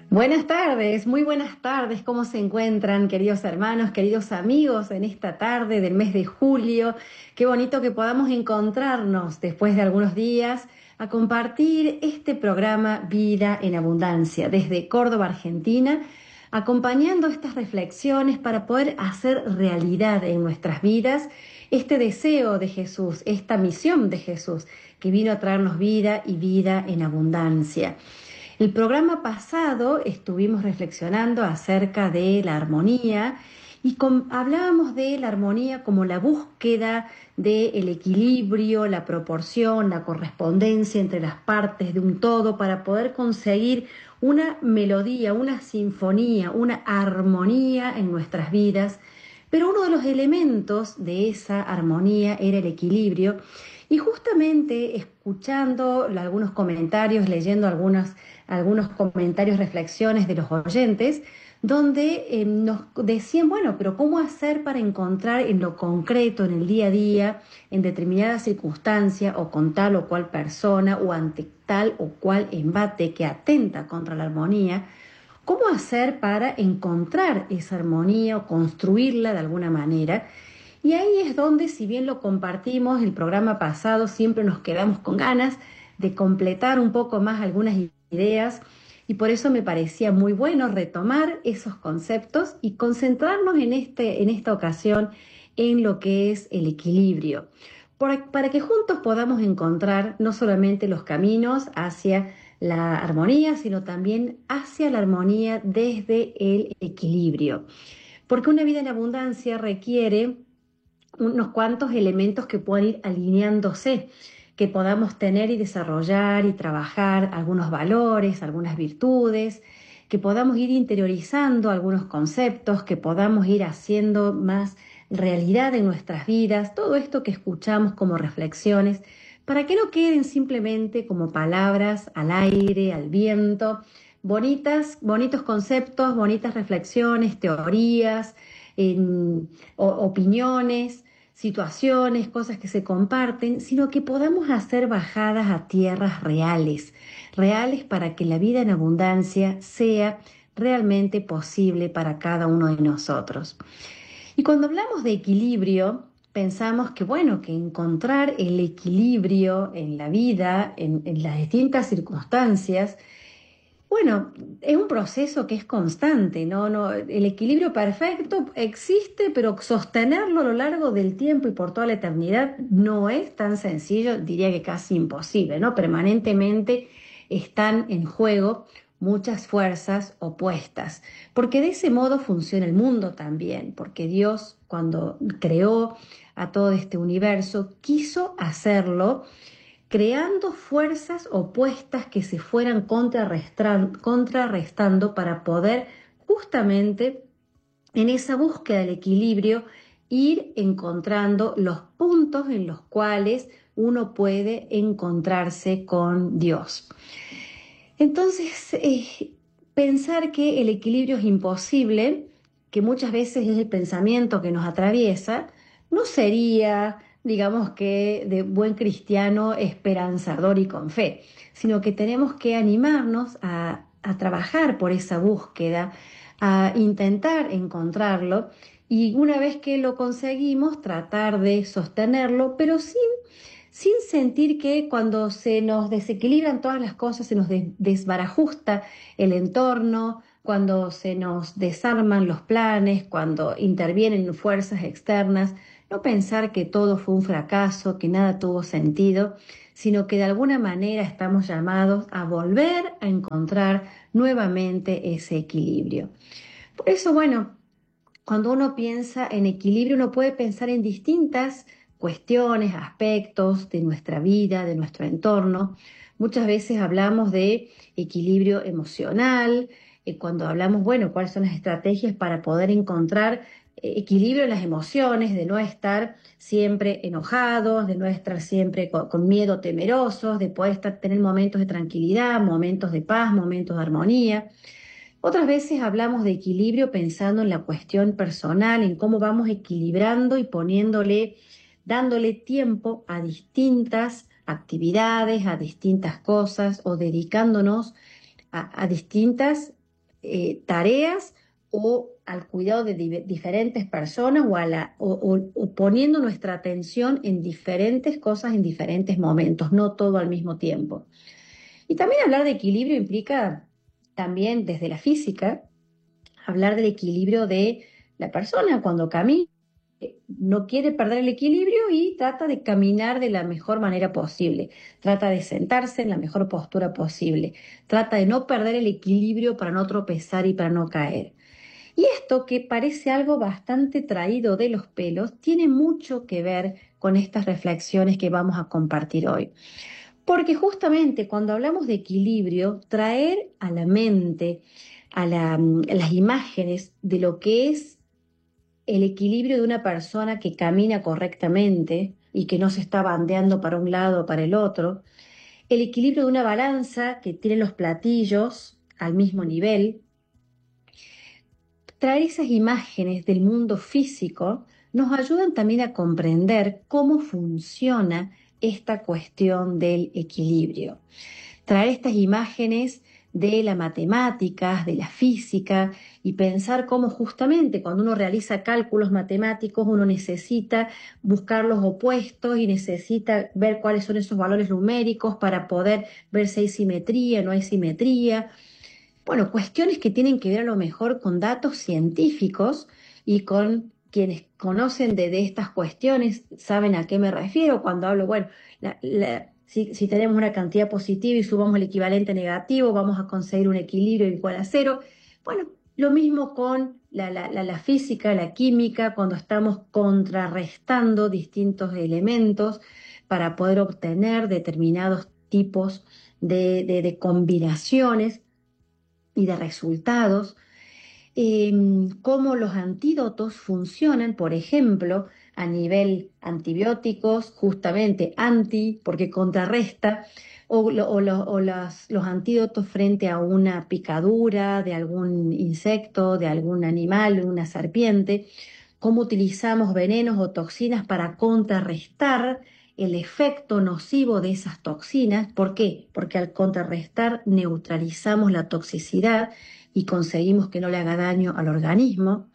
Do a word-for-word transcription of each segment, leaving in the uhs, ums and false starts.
Buenas tardes, muy buenas tardes. ¿Cómo se encuentran, queridos hermanos, queridos amigos, en esta tarde del mes de julio? Qué bonito que podamos encontrarnos después de algunos días a compartir este programa Vida en Abundancia desde Córdoba, Argentina, acompañando estas reflexiones para poder hacer realidad en nuestras vidas este deseo de Jesús, esta misión de Jesús, que vino a traernos vida y vida en abundancia. El programa pasado estuvimos reflexionando acerca de la armonía y con- hablábamos de la armonía como la búsqueda del equilibrio, la proporción, la correspondencia entre las partes de un todo para poder conseguir una melodía, una sinfonía, una armonía en nuestras vidas. Pero uno de los elementos de esa armonía era el equilibrio. Y justamente escuchando algunos comentarios, leyendo algunas algunos comentarios, reflexiones de los oyentes, donde eh, nos decían, bueno, pero ¿cómo hacer para encontrar en lo concreto, en el día a día, en determinada circunstancia o con tal o cual persona o ante tal o cual embate que atenta contra la armonía? ¿Cómo hacer para encontrar esa armonía o construirla de alguna manera? Y ahí es donde, si bien lo compartimos el programa pasado, siempre nos quedamos con ganas de completar un poco más algunas ideas y por eso me parecía muy bueno retomar esos conceptos y concentrarnos en, este, en esta ocasión en lo que es el equilibrio, por- para que juntos podamos encontrar no solamente los caminos hacia la armonía, sino también hacia la armonía desde el equilibrio. Porque una vida en abundancia requiere unos cuantos elementos que puedan ir alineándose, que podamos tener y desarrollar y trabajar algunos valores, algunas virtudes, que podamos ir interiorizando algunos conceptos, que podamos ir haciendo más realidad en nuestras vidas, todo esto que escuchamos como reflexiones, para que no queden simplemente como palabras al aire, al viento, bonitas, bonitos conceptos, bonitas reflexiones, teorías, en, o, opiniones, situaciones, cosas que se comparten, sino que podamos hacer bajadas a tierras reales, reales para que la vida en abundancia sea realmente posible para cada uno de nosotros. Y cuando hablamos de equilibrio, pensamos que, bueno, que encontrar el equilibrio en la vida, en, en las distintas circunstancias, bueno, es un proceso que es constante, ¿no? No, el equilibrio perfecto existe, pero sostenerlo a lo largo del tiempo y por toda la eternidad no es tan sencillo, diría que casi imposible, ¿no? Permanentemente están en juego muchas fuerzas opuestas, porque de ese modo funciona el mundo también, porque Dios, cuando creó a todo este universo, quiso hacerlo creando fuerzas opuestas que se fueran contrarrestando para poder justamente en esa búsqueda del equilibrio ir encontrando los puntos en los cuales uno puede encontrarse con Dios. Entonces, eh, pensar que el equilibrio es imposible, que muchas veces es el pensamiento que nos atraviesa, no sería, digamos que, de buen cristiano esperanzador y con fe, sino que tenemos que animarnos a, a trabajar por esa búsqueda, a intentar encontrarlo y una vez que lo conseguimos, tratar de sostenerlo, pero sin sin sentir que cuando se nos desequilibran todas las cosas, se nos de- desbarajusta el entorno, cuando se nos desarman los planes, cuando intervienen fuerzas externas, no pensar que todo fue un fracaso, que nada tuvo sentido, sino que de alguna manera estamos llamados a volver a encontrar nuevamente ese equilibrio. Por eso, bueno, cuando uno piensa en equilibrio, uno puede pensar en distintas cuestiones, aspectos de nuestra vida, de nuestro entorno. Muchas veces hablamos de equilibrio emocional, eh, cuando hablamos, bueno, cuáles son las estrategias para poder encontrar eh, equilibrio en las emociones, de no estar siempre enojados, de no estar siempre con, con miedo, temerosos, de poder estar, tener momentos de tranquilidad, momentos de paz, momentos de armonía. Otras veces hablamos de equilibrio pensando en la cuestión personal, en cómo vamos equilibrando y poniéndole, dándole tiempo a distintas actividades, a distintas cosas o dedicándonos a, a distintas eh, tareas o al cuidado de di- diferentes personas o, a la, o, o- o poniendo nuestra atención en diferentes cosas en diferentes momentos, no todo al mismo tiempo. Y también hablar de equilibrio implica también desde la física, hablar del equilibrio de la persona cuando camina, no quiere perder el equilibrio y trata de caminar de la mejor manera posible, trata de sentarse en la mejor postura posible, trata de no perder el equilibrio para no tropezar y para no caer. Y esto, que parece algo bastante traído de los pelos, tiene mucho que ver con estas reflexiones que vamos a compartir hoy. Porque justamente cuando hablamos de equilibrio, traer a la mente, a, la, a las imágenes de lo que es el equilibrio de una persona que camina correctamente y que no se está bandeando para un lado o para el otro, el equilibrio de una balanza que tiene los platillos al mismo nivel. Traer esas imágenes del mundo físico nos ayudan también a comprender cómo funciona esta cuestión del equilibrio. Traer estas imágenes de las matemáticas, de la física, y pensar cómo justamente cuando uno realiza cálculos matemáticos uno necesita buscar los opuestos y necesita ver cuáles son esos valores numéricos para poder ver si hay simetría, no hay simetría. Bueno, cuestiones que tienen que ver a lo mejor con datos científicos y con quienes conocen de, de estas cuestiones, saben a qué me refiero cuando hablo, bueno, la- la- si, si tenemos una cantidad positiva y sumamos el equivalente negativo, vamos a conseguir un equilibrio igual a cero. Bueno, lo mismo con la, la- la- la física, la química, cuando estamos contrarrestando distintos elementos para poder obtener determinados tipos de de- de combinaciones y de resultados, eh, cómo los antídotos funcionan, por ejemplo, a nivel antibióticos, justamente anti, porque contrarresta, o, lo- o lo- o las- los antídotos frente a una picadura de algún insecto, de algún animal, una serpiente, cómo utilizamos venenos o toxinas para contrarrestar el efecto nocivo de esas toxinas. ¿Por qué? Porque al contrarrestar neutralizamos la toxicidad y conseguimos que no le haga daño al organismo.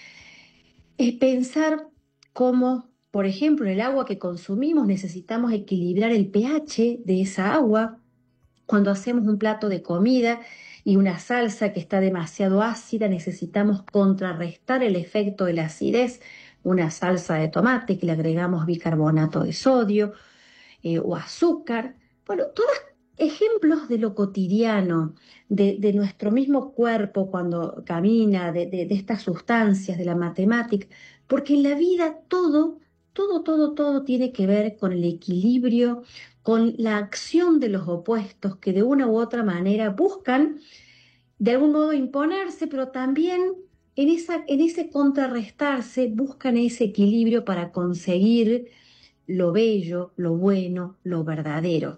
Es pensar cómo, por ejemplo, en el agua que consumimos necesitamos equilibrar el pH de esa agua. Cuando hacemos un plato de comida y una salsa que está demasiado ácida, necesitamos contrarrestar el efecto de la acidez. Una salsa de tomate que le agregamos bicarbonato de sodio, eh, o azúcar. Bueno, todos ejemplos de lo cotidiano, de, de nuestro mismo cuerpo cuando camina, de, de, de estas sustancias, de la matemática, porque en la vida todo, todo, todo, todo tiene que ver con el equilibrio, con la acción de los opuestos que de una u otra manera buscan de algún modo imponerse, pero también en, esa, en ese contrarrestarse buscan ese equilibrio para conseguir lo bello, lo bueno, lo verdadero.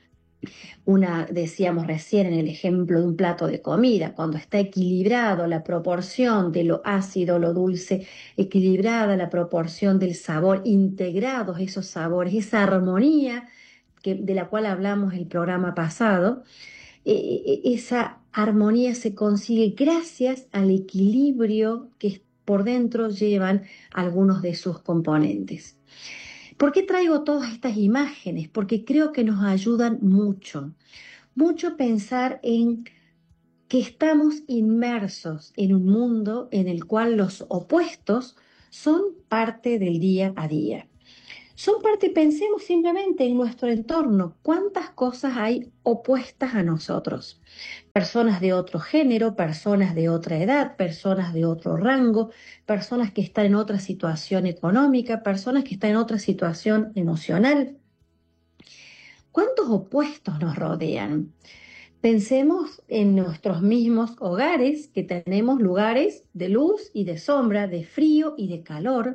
Una, decíamos recién en el ejemplo de un plato de comida, cuando está equilibrado la proporción de lo ácido, lo dulce, equilibrada la proporción del sabor, integrados esos sabores, esa armonía que, de la cual hablamos el programa pasado, eh, esa armonía se consigue gracias al equilibrio que por dentro llevan algunos de sus componentes. ¿Por qué traigo todas estas imágenes? Porque creo que nos ayudan mucho, mucho pensar en que estamos inmersos en un mundo en el cual los opuestos son parte del día a día. Son parte, pensemos simplemente en nuestro entorno, cuántas cosas hay opuestas a nosotros. Personas de otro género, personas de otra edad, personas de otro rango, personas que están en otra situación económica, personas que están en otra situación emocional. ¿Cuántos opuestos nos rodean? Pensemos en nuestros mismos hogares, que tenemos lugares de luz y de sombra, de frío y de calor.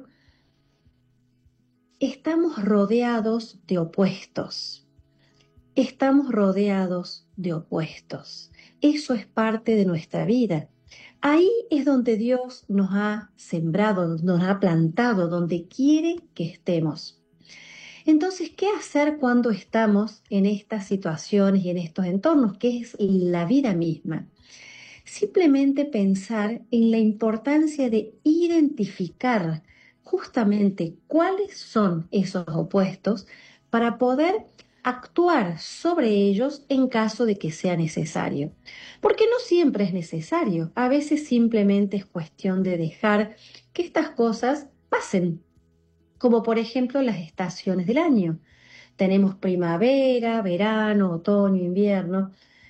Estamos rodeados de opuestos. Estamos rodeados de opuestos. Eso es parte de nuestra vida. Ahí es donde Dios nos ha sembrado, nos ha plantado, donde quiere que estemos. Entonces, ¿qué hacer cuando estamos en estas situaciones y en estos entornos, que es la vida misma? simplemente pensar en la importancia de identificar justamente cuáles son esos opuestos para poder actuar sobre ellos en caso de que sea necesario. Porque no siempre es necesario, a veces simplemente es cuestión de dejar que estas cosas pasen, como por ejemplo las estaciones del año. Tenemos primavera, verano, otoño, invierno.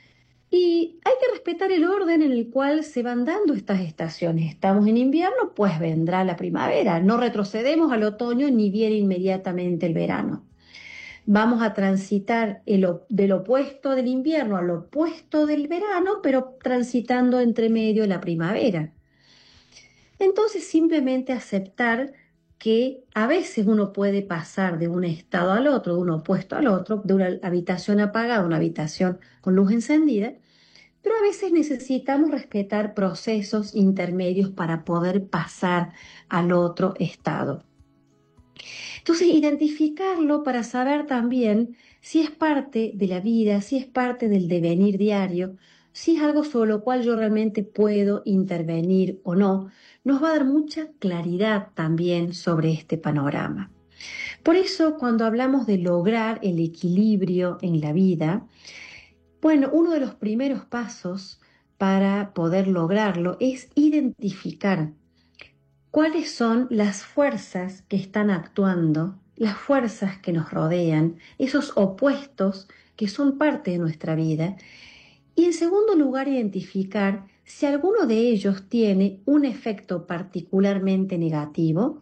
Y hay que respetar el orden en el cual se van dando estas estaciones. Estamos en invierno, pues vendrá la primavera. No retrocedemos al otoño ni viene inmediatamente el verano. Vamos a transitar el, del opuesto del invierno al opuesto del verano, pero transitando entre medio la primavera. Entonces simplemente aceptar que a veces uno puede pasar de un estado al otro, de un opuesto al otro, de una habitación apagada a una habitación con luz encendida, pero a veces necesitamos respetar procesos intermedios para poder pasar al otro estado. Entonces, identificarlo para saber también si es parte de la vida, si es parte del devenir diario, si es algo sobre lo cual yo realmente puedo intervenir o no, nos va a dar mucha claridad también sobre este panorama. Por eso, cuando hablamos de lograr el equilibrio en la vida, bueno, uno de los primeros pasos para poder lograrlo es identificar cuáles son las fuerzas que están actuando, las fuerzas que nos rodean, esos opuestos que son parte de nuestra vida. Y en segundo lugar, identificar si alguno de ellos tiene un efecto particularmente negativo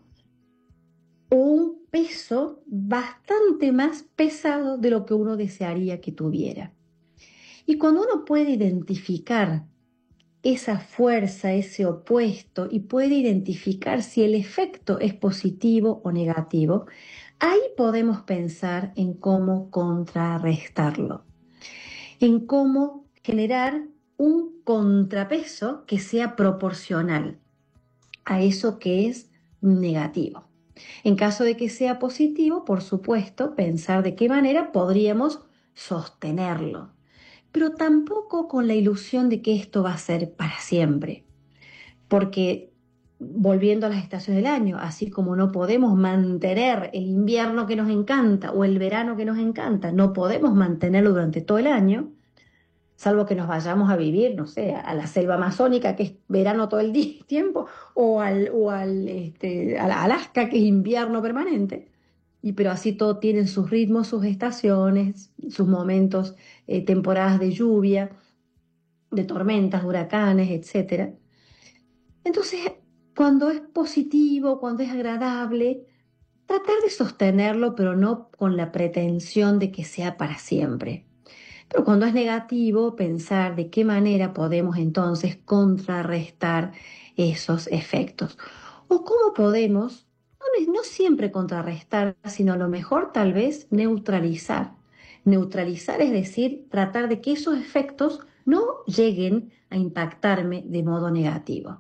o un peso bastante más pesado de lo que uno desearía que tuviera. Y cuando uno puede identificar esa fuerza, ese opuesto, y puede identificar si el efecto es positivo o negativo, ahí podemos pensar en cómo contrarrestarlo, en cómo generar un contrapeso que sea proporcional a eso que es negativo. En caso de que sea positivo, por supuesto, pensar de qué manera podríamos sostenerlo, pero tampoco con la ilusión de que esto va a ser para siempre, porque volviendo a las estaciones del año, así como no podemos mantener el invierno que nos encanta o el verano que nos encanta, no podemos mantenerlo durante todo el año, salvo que nos vayamos a vivir, no sé, a la selva amazónica, que es verano todo el día, tiempo, o al, o al este, a Alaska, que es invierno permanente. Y pero así todo tienen sus ritmos, sus estaciones, sus momentos, eh, temporadas de lluvia, de tormentas, de huracanes, etcétera. Entonces, cuando es positivo, cuando es agradable, tratar de sostenerlo, pero no con la pretensión de que sea para siempre. Pero cuando es negativo, pensar de qué manera podemos entonces contrarrestar esos efectos. O cómo podemos, no, no siempre contrarrestar, sino a lo mejor tal vez neutralizar. Neutralizar es decir, tratar de que esos efectos no lleguen a impactarme de modo negativo,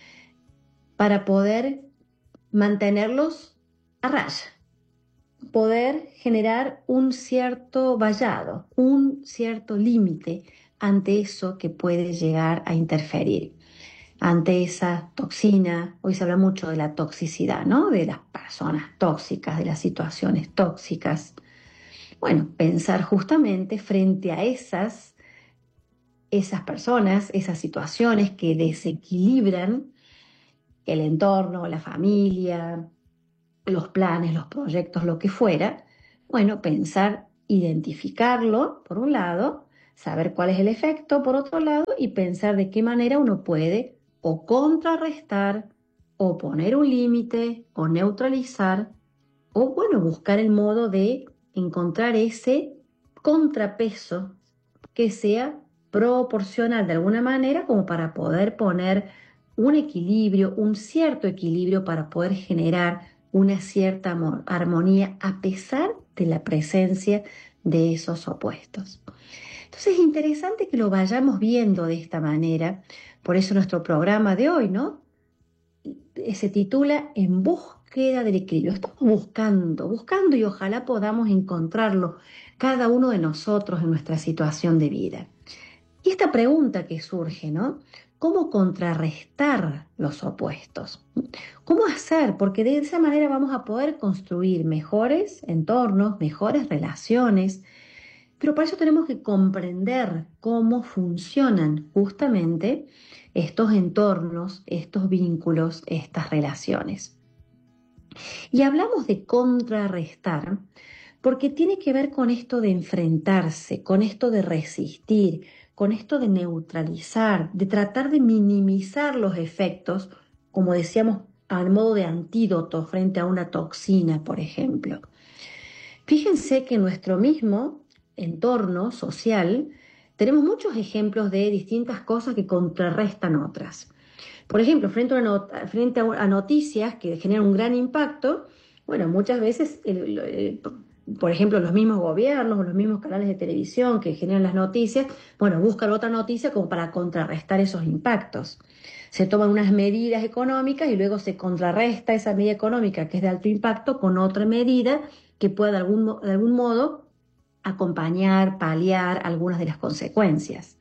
para poder mantenerlos a raya, poder generar un cierto vallado, un cierto límite ante eso que puede llegar a interferir, ante esa toxina. Hoy se habla mucho de la toxicidad, ¿no? De las personas tóxicas, de las situaciones tóxicas. Bueno, pensar justamente frente a esas, esas personas, esas situaciones que desequilibran el entorno, la familia, los planes, los proyectos, lo que fuera. Bueno, pensar, identificarlo, por un lado, saber cuál es el efecto, por otro lado, y pensar de qué manera uno puede o contrarrestar, o poner un límite, o neutralizar, o bueno, buscar el modo de encontrar ese contrapeso que sea proporcional de alguna manera, como para poder poner un equilibrio, un cierto equilibrio, para poder generar una cierta armonía a pesar de la presencia de esos opuestos. Entonces es interesante que lo vayamos viendo de esta manera. Por eso nuestro programa de hoy, ¿no?, se titula En búsqueda del equilibrio. Estamos buscando, buscando, y ojalá podamos encontrarlo cada uno de nosotros en nuestra situación de vida. Y esta pregunta que surge, ¿no? ¿Cómo contrarrestar los opuestos? ¿Cómo hacer? Porque de esa manera vamos a poder construir mejores entornos, mejores relaciones, pero para eso tenemos que comprender cómo funcionan justamente estos entornos, estos vínculos, estas relaciones. Y hablamos de contrarrestar porque tiene que ver con esto de enfrentarse, con esto de resistir, con esto de neutralizar, de tratar de minimizar los efectos, como decíamos, al modo de antídoto frente a una toxina, por ejemplo. Fíjense que en nuestro mismo entorno social tenemos muchos ejemplos de distintas cosas que contrarrestan otras. Por ejemplo, frente a, not frente a noticias que generan un gran impacto, bueno, muchas veces, el, el, por ejemplo, los mismos gobiernos o los mismos canales de televisión que generan las noticias, bueno, buscan otra noticia como para contrarrestar esos impactos. Se toman unas medidas económicas y luego se contrarresta esa medida económica que es de alto impacto con otra medida que pueda de algún, de algún modo acompañar, paliar algunas de las consecuencias.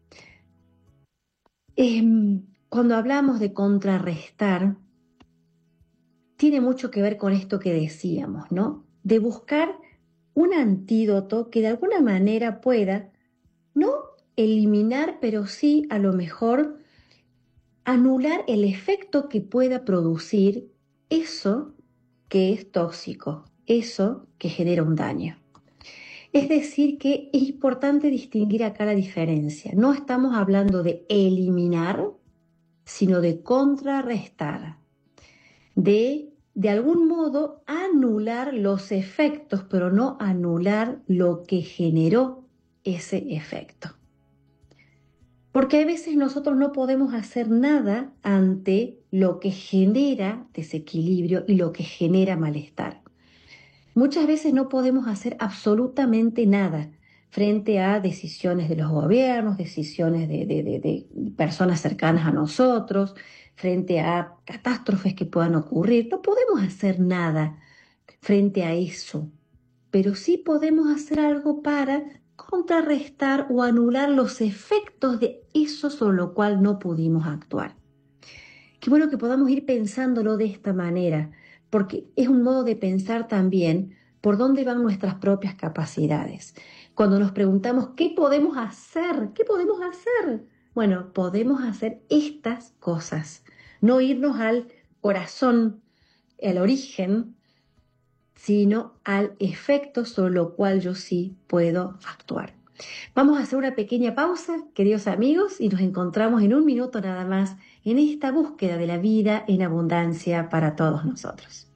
Eh, Cuando hablamos de contrarrestar, tiene mucho que ver con esto que decíamos, ¿no? De buscar un antídoto que de alguna manera pueda, no eliminar, pero sí a lo mejor anular el efecto que pueda producir eso que es tóxico, eso que genera un daño. Es decir, que es importante distinguir acá la diferencia. No estamos hablando de eliminar, sino de contrarrestar, de de algún modo anular los efectos, pero no anular lo que generó ese efecto. Porque a veces nosotros no podemos hacer nada ante lo que genera desequilibrio y lo que genera malestar. Muchas veces no podemos hacer absolutamente nada frente a decisiones de los gobiernos, decisiones de, de, de, de personas cercanas a nosotros, frente a catástrofes que puedan ocurrir. No podemos hacer nada frente a eso, pero sí podemos hacer algo para contrarrestar o anular los efectos de eso sobre lo cual no pudimos actuar. Qué bueno que podamos ir pensándolo de esta manera, porque es un modo de pensar también por dónde van nuestras propias capacidades. Cuando nos preguntamos, ¿qué podemos hacer? ¿Qué podemos hacer? Bueno, podemos hacer estas cosas, no irnos al corazón, al origen, sino al efecto sobre lo cual yo sí puedo actuar. Vamos a hacer una pequeña pausa, queridos amigos, y nos encontramos en un minuto nada más en esta búsqueda de la vida en abundancia para todos nosotros.